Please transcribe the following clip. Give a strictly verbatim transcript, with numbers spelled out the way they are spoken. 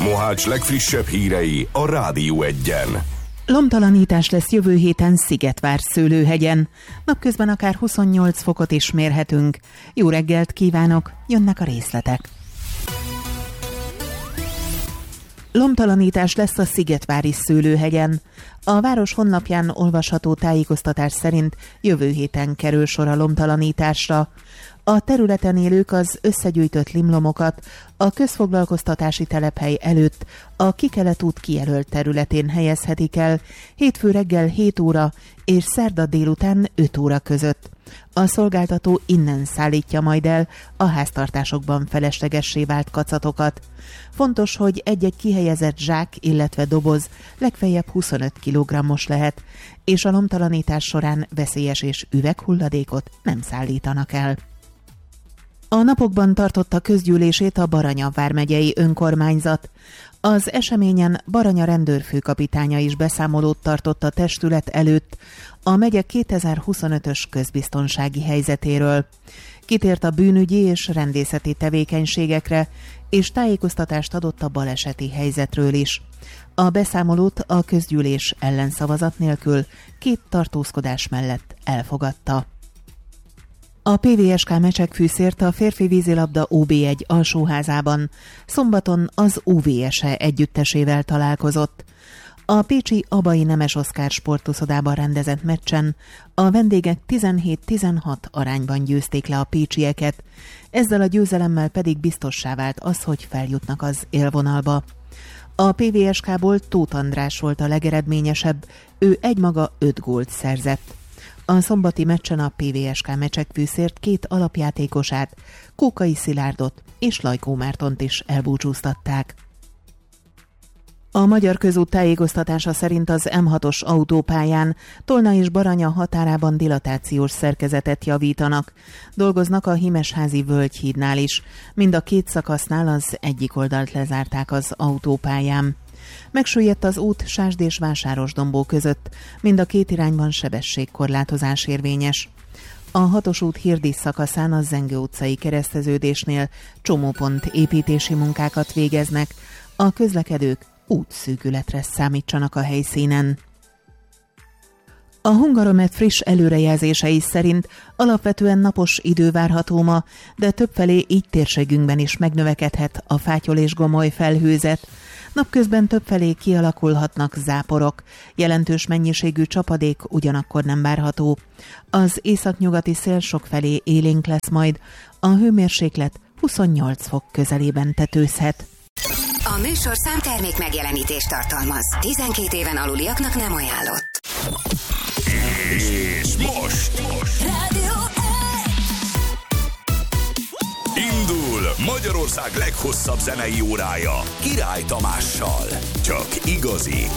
Mohács legfrissebb hírei a Rádió Egyen. Lomtalanítás lesz jövő héten Szigetvár-Szőlőhegyen. Napközben akár huszonnyolc fokot is mérhetünk. Jó reggelt kívánok, jönnek a részletek. Lomtalanítás lesz a Szigetvári Szőlőhegyen. A város honlapján olvasható tájékoztatás szerint jövő héten kerül sor a lomtalanításra. A területen élők az összegyűjtött limlomokat a közfoglalkoztatási telephely előtt a Kikelet út kijelölt területén helyezhetik el hétfő reggel hét óra és szerda délután öt óra között. A szolgáltató innen szállítja majd el a háztartásokban feleslegessé vált kacatokat. Fontos, hogy egy-egy kihelyezett zsák, illetve doboz legfeljebb huszonöt kilogrammos lehet, és a lomtalanítás során veszélyes és üveghulladékot nem szállítanak el. A napokban tartotta közgyűlését a Baranya vármegyei önkormányzat. Az eseményen Baranya rendőrfőkapitánya is beszámolót tartott a testület előtt a megye kétezer-huszonötös közbiztonsági helyzetéről. Kitért a bűnügyi és rendészeti tevékenységekre, és tájékoztatást adott a baleseti helyzetről is. A beszámolót a közgyűlés ellenszavazat nélkül két tartózkodás mellett elfogadta. A pé vé es ká Mecsekfűszért a férfi vízilabda ó bé egy alsóházában szombaton az u vé es e együttesével találkozott. A pécsi Abai Nemes Oszkár sportuszodában rendezett meccsen a vendégek tizenhét tizenhat arányban győzték le a pécsieket, ezzel a győzelemmel pedig biztossá vált az, hogy feljutnak az élvonalba. A pé vé es ká-ból Tóth András volt a legeredményesebb, ő egymaga öt gólt szerzett. A szombati meccsen a pé vé es ká Mecsekfűszért két alapjátékosát, Kókai Szilárdot és Lajkó Mártont is elbúcsúztatták. A Magyar Közút tájékoztatása szerint az em hatos autópályán Tolna és Baranya határában dilatációs szerkezetet javítanak. Dolgoznak a Himesházi Völgyhídnál is. Mind a két szakasznál az egyik oldalt lezárták az autópályán. Megsüllyedt az út Sásd és Vásárosdombó között, mind a két irányban sebességkorlátozás érvényes. A hatos út Hirdis szakaszán a Zengő utcai kereszteződésnél csomópont építési munkákat végeznek, a közlekedők útszűkületre számítsanak a helyszínen. A Hungaromet friss előrejelzései szerint alapvetően napos idő várható ma, de többfelé így térségünkben is megnövekedhet a fátyol és gomoly felhőzet. Napközben többfelé kialakulhatnak záporok, jelentős mennyiségű csapadék ugyanakkor nem várható. Az északnyugati szél sokfelé élénk lesz majd, a hőmérséklet huszonnyolc fok közelében tetőzhet. A műsor számtermék megjelenítést tartalmaz. tizenkét éven aluliaknak nem ajánlott. És most, most. Rádió Indul Magyarország leghosszabb zenei órája Király Tamással. Csak igazi